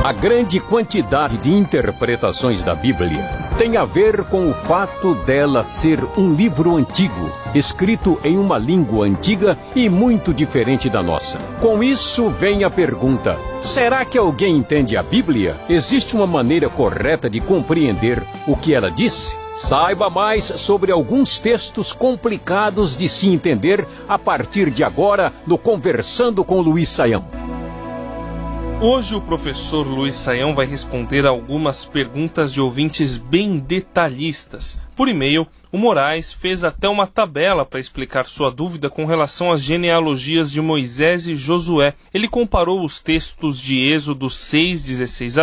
A grande quantidade de interpretações da Bíblia tem a ver com o fato dela ser um livro antigo, escrito em uma língua antiga e muito diferente da nossa. Com isso vem a pergunta: será que alguém entende a Bíblia? Existe uma maneira correta de compreender o que ela disse? Saiba mais sobre alguns textos complicados de se entender a partir de agora no Conversando com Luiz Saião. Hoje o professor Luiz Saião vai responder algumas perguntas de ouvintes bem detalhistas. Por e-mail, o Moraes fez até uma tabela para explicar sua dúvida com relação às genealogias de Moisés e Josué. Ele comparou os textos de Êxodo 6:16